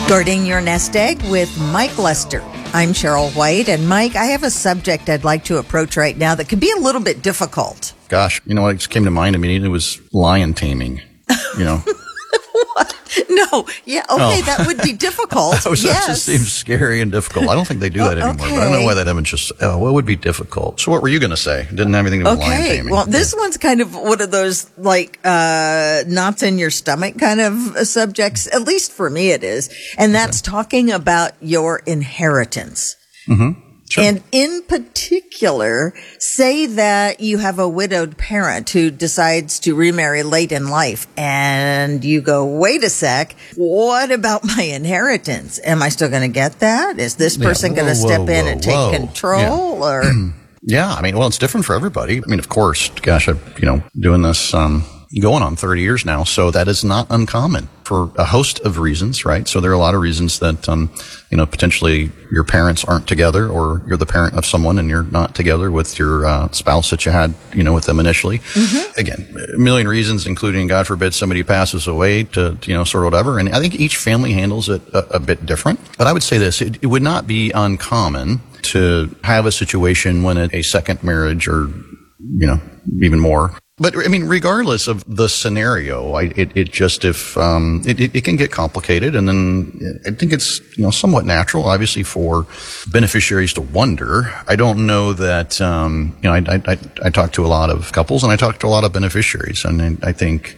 Guarding Your Nest Egg with Mike Lester. I'm Cheryl White, and Mike, I have a subject I'd like to approach right now that could be a little bit difficult. Gosh, you know what just came to mind immediately was lion taming, you know. What? No, yeah, okay, that would be difficult. That just seems scary and difficult. I don't think they do that anymore, but I don't know why that image just, what would be difficult? So what were you going to say? Didn't have anything to do with lion taming. Well, this one's kind of one of those, like, knots in your stomach kind of subjects. At least for me it is. And that's talking about your inheritance. Mm-hmm. Sure. And in particular, say that you have a widowed parent who decides to remarry late in life and you go, wait a sec, what about my inheritance? Am I still going to get that? Is this person going to step in and take control or? Yeah. I mean, well, it's different for everybody. I mean, of course, gosh, I've, doing this, going on 30 years now. So that is not uncommon for a host of reasons, right? So there are a lot of reasons that, potentially your parents aren't together, or you're the parent of someone and you're not together with your spouse that you had, with them initially. Mm-hmm. Again, a million reasons, including, God forbid, somebody passes away to, sort of whatever. And I think each family handles it a bit different. But I would say this, it would not be uncommon to have a situation when a second marriage or, even more. But I mean, regardless of the scenario, it can get complicated, and then I think it's somewhat natural, obviously, for beneficiaries to wonder. I don't know that I talk to a lot of couples, and I talk to a lot of beneficiaries, and I think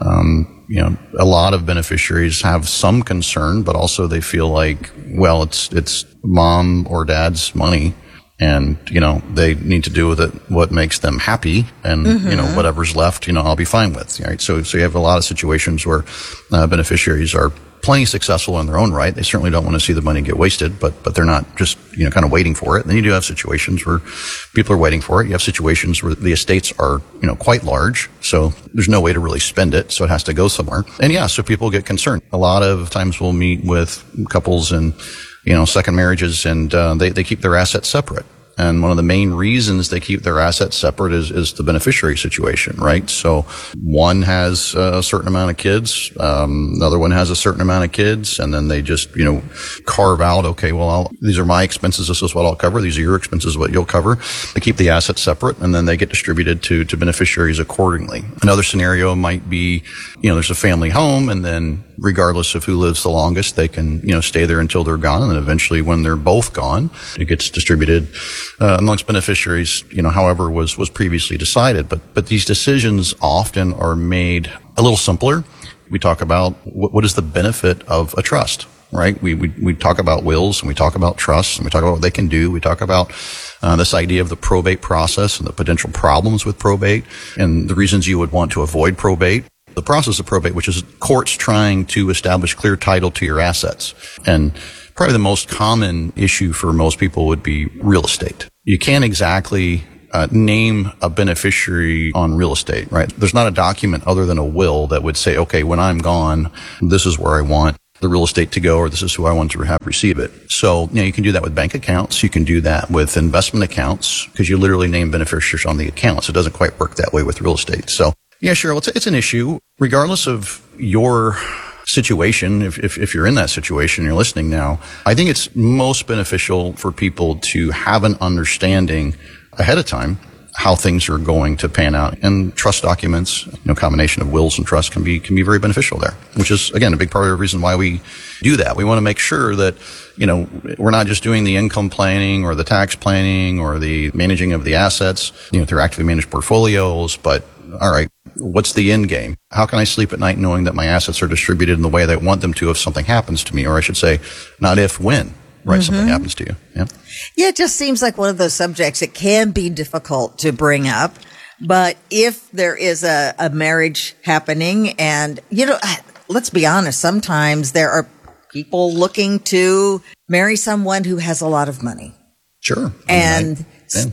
a lot of beneficiaries have some concern, but also they feel like, well, it's mom or dad's money. And, they need to do with it what makes them happy, and, whatever's left, I'll be fine with, right? So you have a lot of situations where, beneficiaries are plenty successful in their own right. They certainly don't want to see the money get wasted, but they're not just, kind of waiting for it. And then you do have situations where people are waiting for it. You have situations where the estates are, quite large. So there's no way to really spend it. So it has to go somewhere. And so people get concerned. A lot of times we'll meet with couples and, second marriages, and they keep their assets separate. And one of the main reasons they keep their assets separate is the beneficiary situation, right? So one has a certain amount of kids, another one has a certain amount of kids, and then they just, carve out, okay, well, these are my expenses, this is what I'll cover, these are your expenses, what you'll cover. They keep the assets separate, and then they get distributed to beneficiaries accordingly. Another scenario might be, there's a family home, and then regardless of who lives the longest, they can, stay there until they're gone, and then eventually when they're both gone, it gets distributed amongst beneficiaries, however was previously decided. But these decisions often are made a little simpler. We talk about what is the benefit of a trust, right? We talk about wills, and we talk about trusts, and we talk about what they can do. We talk about this idea of the probate process and the potential problems with probate and the reasons you would want to avoid probate. The process of probate, which is courts trying to establish clear title to your assets. And probably the most common issue for most people would be real estate. You can't exactly name a beneficiary on real estate, right? There's not a document other than a will that would say, okay, when I'm gone, this is where I want the real estate to go, or this is who I want to have receive it. So, you can do that with bank accounts. You can do that with investment accounts, because you literally name beneficiaries on the accounts. It doesn't quite work that way with real estate. So, yeah, sure. It's an issue. Regardless of your situation, if you're in that situation and you're listening now, I think it's most beneficial for people to have an understanding ahead of time how things are going to pan out. And trust documents, combination of wills and trusts can be very beneficial there, which is, again, a big part of the reason why we do that. We want to make sure that, we're not just doing the income planning or the tax planning or the managing of the assets, through actively managed portfolios, but all right, what's the end game? How can I sleep at night knowing that my assets are distributed in the way that I want them to if something happens to me? Or I should say, not if, when, right? Something happens to you. Yeah. Yeah, it just seems like one of those subjects that can be difficult to bring up. But if there is a marriage happening and, let's be honest, sometimes there are people looking to marry someone who has a lot of money. Sure. And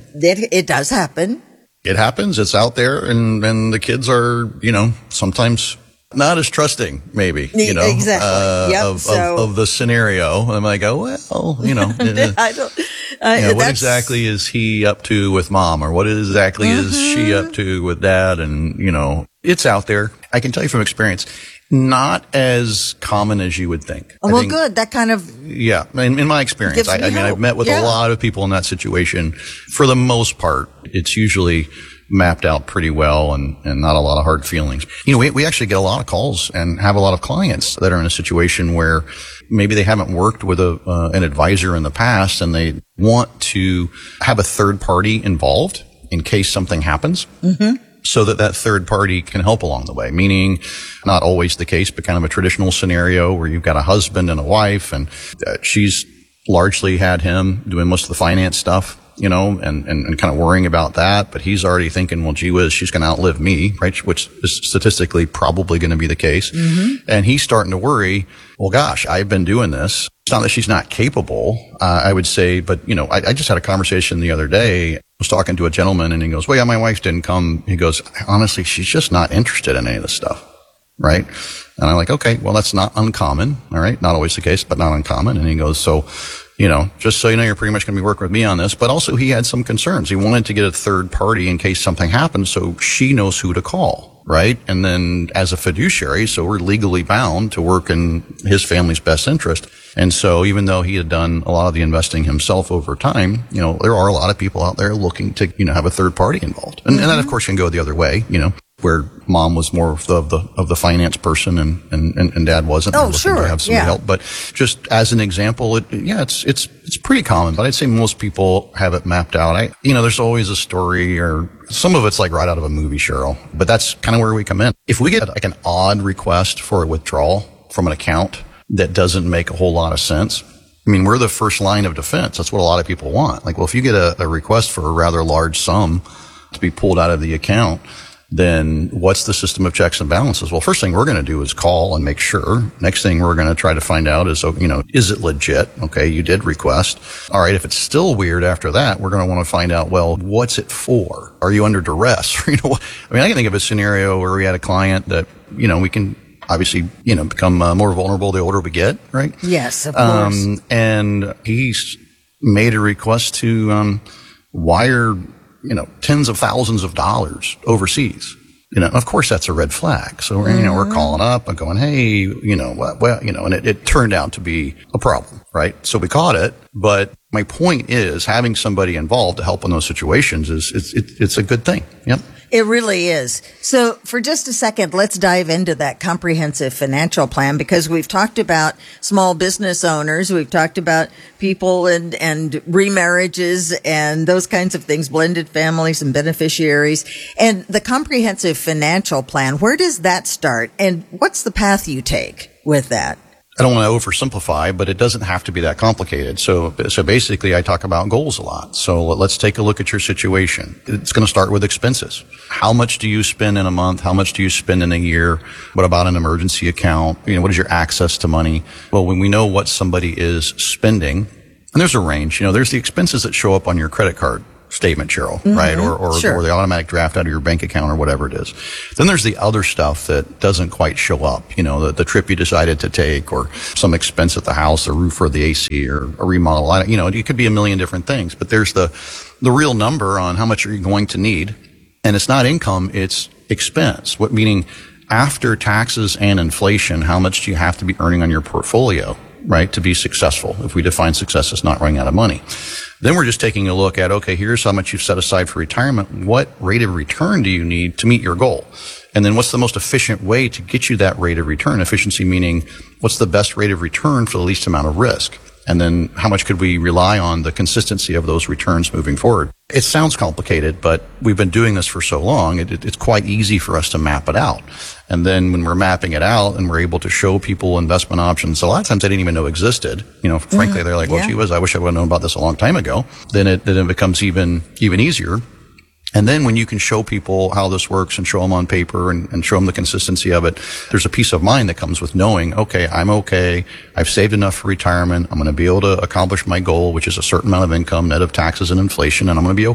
it does happen. It happens. It's out there, and the kids are, sometimes not as trusting, maybe, exactly. Of the scenario. And I might go, well, what exactly is he up to with mom, or what exactly is she up to with dad? And, It's out there. I can tell you from experience, not as common as you would think. Oh, well, good. That kind of... Yeah. In my experience, I mean, I've met with a lot of people in that situation. For the most part, it's usually mapped out pretty well and not a lot of hard feelings. We actually get a lot of calls and have a lot of clients that are in a situation where maybe they haven't worked with an advisor in the past and they want to have a third party involved in case something happens. Mm-hmm. So that third party can help along the way, meaning not always the case, but kind of a traditional scenario where you've got a husband and a wife and she's largely had him doing most of the finance stuff, and kind of worrying about that. But he's already thinking, well, gee whiz, she's going to outlive me, right? Which is statistically probably going to be the case. Mm-hmm. And he's starting to worry, well, gosh, I've been doing this. It's not that she's not capable, I would say, but, I just had a conversation the other day. I was talking to a gentleman and he goes, well, yeah, my wife didn't come. He goes, honestly, she's just not interested in any of this stuff. Right. And I'm like, okay, well, that's not uncommon. All right. Not always the case, but not uncommon. And he goes, so, just so you know, you're pretty much going to be working with me on this. But also he had some concerns. He wanted to get a third party in case something happens so she knows who to call. Right. And then as a fiduciary, so we're legally bound to work in his family's best interest. And so even though he had done a lot of the investing himself over time, there are a lot of people out there looking to, have a third party involved. And that of course can go the other way, where mom was more of the finance person and dad wasn't. Oh, sure. To have some help. But just as an example, it's pretty common, but I'd say most people have it mapped out. There's always a story or some of it's like right out of a movie, Cheryl, but that's kind of where we come in. If we get like an odd request for a withdrawal from an account that doesn't make a whole lot of sense, I mean, we're the first line of defense. That's what a lot of people want. Like, well, if you get a request for a rather large sum to be pulled out of the account, then what's the system of checks and balances? Well, first thing we're going to do is call and make sure. Next thing we're going to try to find out is, is it legit? Okay, you did request. All right, if it's still weird after that, we're going to want to find out, well, what's it for? Are you under duress? I can think of a scenario where we had a client that, we can obviously, become more vulnerable the older we get, right? Yes, of course. And he's made a request to wire tens of thousands of dollars overseas. Of course that's a red flag. So we're calling up and going, hey, and it turned out to be a problem, right? So we caught it. But my point is having somebody involved to help in those situations it's a good thing. Yep. It really is. So for just a second, let's dive into that comprehensive financial plan, because we've talked about small business owners. We've talked about people and remarriages and those kinds of things, blended families and beneficiaries. And the comprehensive financial plan, where does that start? And what's the path you take with that? I don't want to oversimplify, but it doesn't have to be that complicated. So basically I talk about goals a lot. So let's take a look at your situation. It's going to start with expenses. How much do you spend in a month? How much do you spend in a year? What about an emergency account? What is your access to money? Well, when we know what somebody is spending, and there's a range, there's the expenses that show up on your credit card statement, Cheryl, mm-hmm. right? Or the automatic draft out of your bank account or whatever it is. Then there's the other stuff that doesn't quite show up, the trip you decided to take or some expense at the house, the roof or the AC or a remodel. It could be a million different things, but there's the real number on how much are you going to need. And it's not income, it's expense. Meaning after taxes and inflation, how much do you have to be earning on your portfolio, right, to be successful? If we define success as not running out of money. Then we're just taking a look at, okay, here's how much you've set aside for retirement. What rate of return do you need to meet your goal? And then what's the most efficient way to get you that rate of return? Efficiency meaning what's the best rate of return for the least amount of risk? And then how much could we rely on the consistency of those returns moving forward? It sounds complicated, but we've been doing this for so long, it's quite easy for us to map it out. And then when we're mapping it out and we're able to show people investment options, a lot of times they didn't even know existed. Frankly, they're like, well, gee whiz, I wish I would have known about this a long time ago. Then it becomes even easier. And then when you can show people how this works and show them on paper and show them the consistency of it, there's a peace of mind that comes with knowing, okay, I'm okay. I've saved enough for retirement. I'm going to be able to accomplish my goal, which is a certain amount of income, net of taxes and inflation, and I'm going to be okay.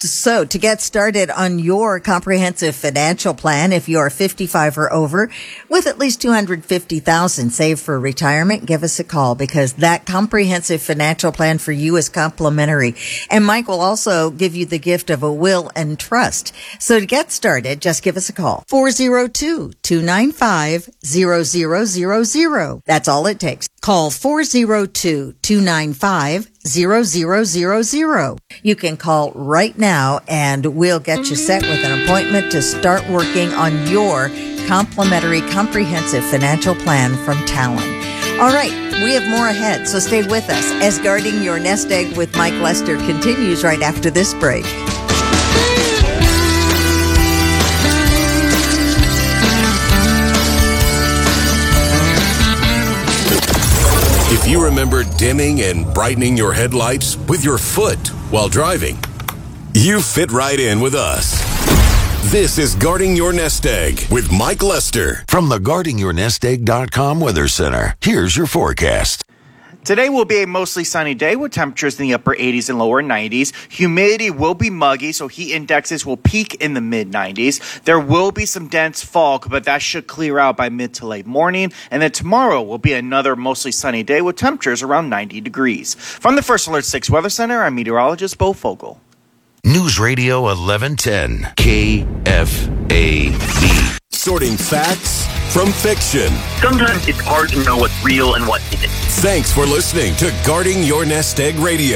So to get started on your comprehensive financial plan, if you're 55 or over with at least $250,000 saved for retirement, give us a call because that comprehensive financial plan for you is complimentary. And Mike will also give you the gift of a will and trust. So to get started, just give us a call. 402-295-0000. That's all it takes. Call 402-295-0000. You can call right now and we'll get you set with an appointment to start working on your complimentary comprehensive financial plan from Talon. All right, we have more ahead, so stay with us as Guarding Your Nest Egg with Mike Lester continues right after this break. If you remember dimming and brightening your headlights with your foot while driving, you fit right in with us. This is Guarding Your Nest Egg with Mike Lester. From the GuardingYourNestEgg.com Weather Center, here's your forecast. Today will be a mostly sunny day with temperatures in the upper 80s and lower 90s. Humidity will be muggy, so heat indexes will peak in the mid-90s. There will be some dense fog, but that should clear out by mid to late morning. And then tomorrow will be another mostly sunny day with temperatures around 90 degrees. From the First Alert 6 Weather Center, I'm meteorologist Bo Fogel. News Radio 1110, KFAB. Sorting facts from fiction. Sometimes it's hard to know what's real and what isn't. Thanks for listening to Guarding Your Nest Egg Radio.